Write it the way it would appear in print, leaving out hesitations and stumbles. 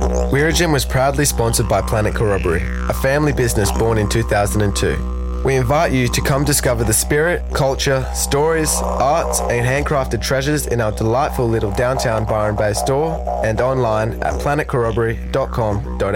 Weeragen was proudly sponsored by Planet Corroboree, a family business born in 2002. We invite you to come discover the spirit, culture, stories, arts and handcrafted treasures in our delightful little downtown Byron Bay store and online at planetcorroboree.com.au.